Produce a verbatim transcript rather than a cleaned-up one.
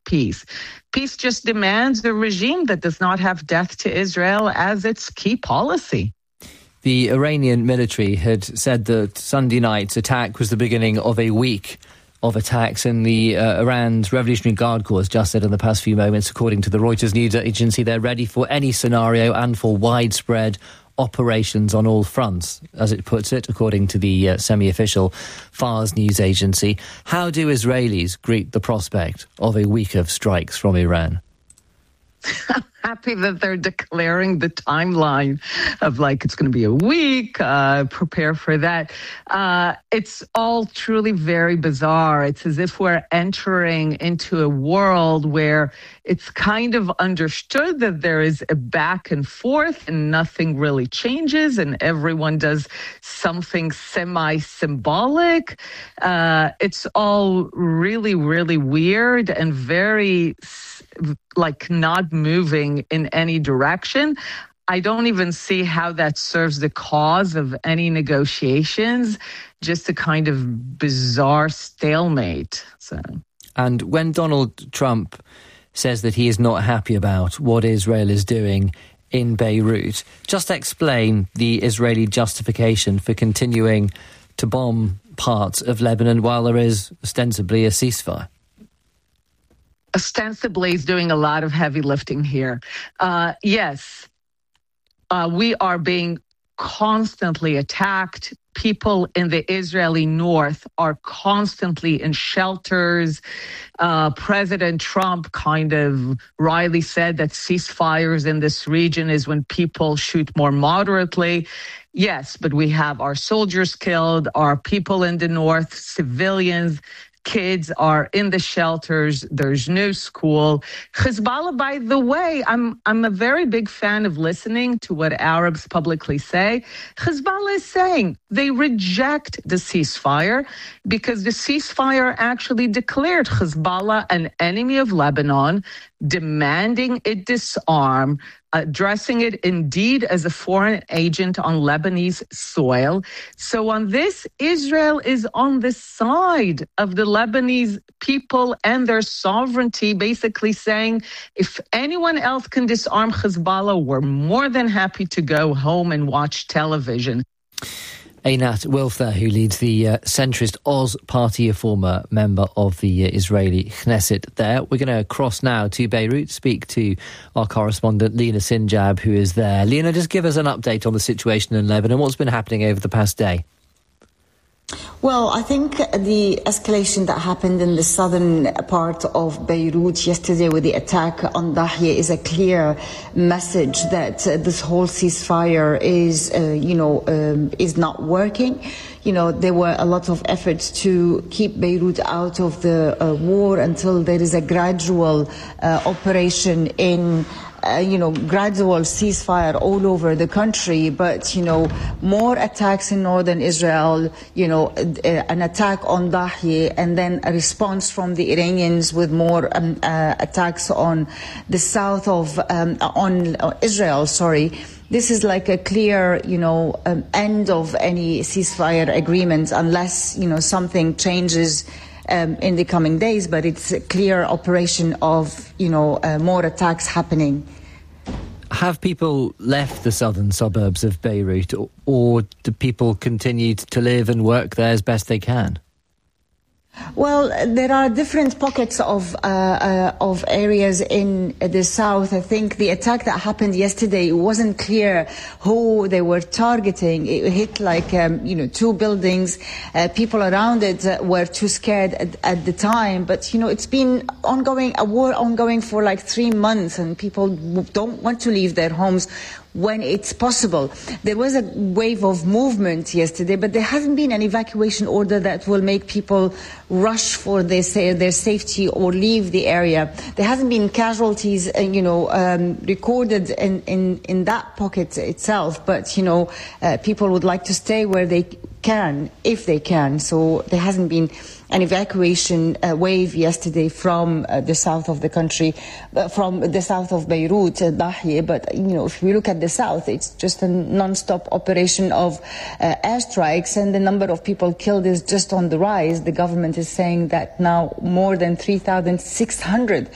peace. Peace just demands a regime that does not have death to Israel as its key policy. The Iranian military had said that Sunday night's attack was the beginning of a week of attacks, and the uh, Iran's Revolutionary Guard Corps has just said in the past few moments, according to the Reuters news agency, they're ready for any scenario and for widespread operations on all fronts, as it puts it, according to the uh, semi-official Fars news agency. How do Israelis greet the prospect of a week of strikes from Iran? Happy that they're declaring the timeline of like it's going to be a week, uh, prepare for that. Uh, it's all truly very bizarre. It's as if we're entering into a world where it's kind of understood that there is a back and forth and nothing really changes and everyone does something semi-symbolic. Uh, it's all really, really weird and very like not moving in any direction. I don't even see how that serves the cause of any negotiations, just a kind of bizarre stalemate. So, and when Donald Trump says that he is not happy about what Israel is doing in Beirut, just explain the Israeli justification for continuing to bomb parts of Lebanon while there is ostensibly a ceasefire. Ostensibly is doing a lot of heavy lifting here. Uh, yes, uh, we are being constantly attacked. People in the Israeli north are constantly in shelters. Uh, President Trump kind of wryly said that ceasefires in this region is when people shoot more moderately. Yes, but we have our soldiers killed, our people in the north, civilians. Kids are in the shelters. There's no school. Hezbollah, by the way, I'm I'm a very big fan of listening to what Arabs publicly say. Hezbollah is saying they reject the ceasefire because the ceasefire actually declared Hezbollah an enemy of Lebanon, demanding it disarm, addressing it indeed as a foreign agent on Lebanese soil. So on this, Israel is on the side of the Lebanese people and their sovereignty, basically saying, if anyone else can disarm Hezbollah, we're more than happy to go home and watch television. Einat Wilf there, who leads the uh, centrist Oz party, a former member of the uh, Israeli Knesset there. We're going to cross now to Beirut, speak to our correspondent Lina Sinjab, who is there. Lina, just give us an update on the situation in Lebanon. What's been happening over the past day? Well, I think the escalation that happened in the southern part of Beirut yesterday with the attack on Dahya is a clear message that uh, this whole ceasefire is, uh, you know, um, is not working. You know, there were a lot of efforts to keep Beirut out of the uh, war until there is a gradual uh, operation in Uh, you know, gradual ceasefire all over the country, but, you know, more attacks in northern Israel, you know, uh, an attack on Dahya, and then a response from the Iranians with more um, uh, attacks on the south of, um, on uh, Israel, sorry. This is like a clear, you know, um, end of any ceasefire agreement unless, you know, something changes Um, in the coming days, but it's a clear operation of, you know, uh, more attacks happening. Have people left the southern suburbs of Beirut, or, or do people continue to live and work there as best they can? Well, there are different pockets of uh, uh, of areas in the south. I think the attack that happened yesterday, it wasn't clear who they were targeting. It hit like um, you know two buildings. Uh, people around it uh, were too scared at, at the time. But you know it's been ongoing, a war ongoing for like three months, and people don't want to leave their homes when it's possible. There was a wave of movement yesterday, but there hasn't been an evacuation order that will make people rush for their, their safety or leave the area. There hasn't been casualties, uh, you know, um, recorded in, in, in that pocket itself, but, you know, uh, people would like to stay where they can, if they can. So there hasn't been an evacuation uh, wave yesterday from uh, the south of the country, uh, from the south of Beirut, uh, Dahya. But, you know, if we look at the south, it's just a non-stop operation of uh, airstrikes, and the number of people killed is just on the rise. The government is saying that now more than three thousand six hundred